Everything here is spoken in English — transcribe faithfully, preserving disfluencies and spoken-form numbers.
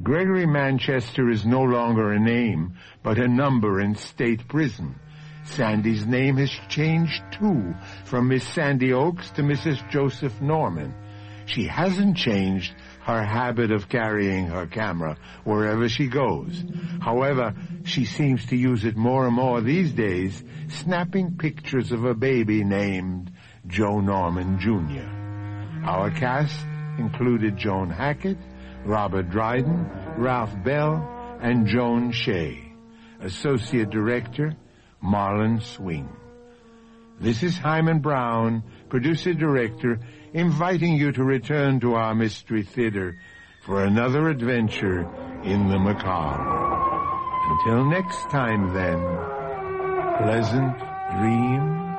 Gregory Manchester is no longer a name, but a number in state prison. Sandy's name has changed, too, from Miss Sandy Oakes to Missus Joseph Norman. She hasn't changed her habit of carrying her camera wherever she goes. However, she seems to use it more and more these days, snapping pictures of a baby named Joe Norman Junior Our cast included Joan Hackett, Robert Dryden, Ralph Bell, and Joan Shea. Associate Director, Marlon Swing. This is Hyman Brown, Producer-Director, inviting you to return to our Mystery Theater for another adventure in the macabre. Until next time, then, pleasant dreams.